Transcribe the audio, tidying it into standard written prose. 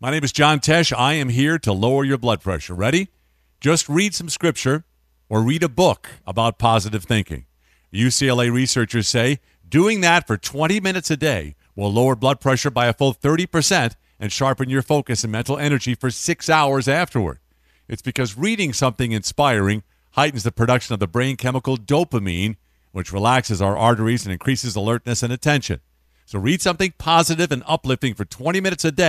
My name is John Tesh. I am here to lower your blood pressure. Ready? Just read some scripture or read a book about positive thinking. UCLA researchers say doing that for 20 minutes a day will lower blood pressure by a full 30% and sharpen your focus and mental energy for 6 hours afterward. It's because reading something inspiring heightens the production of the brain chemical dopamine, which relaxes our arteries and increases alertness and attention. So read something positive and uplifting for 20 minutes a day.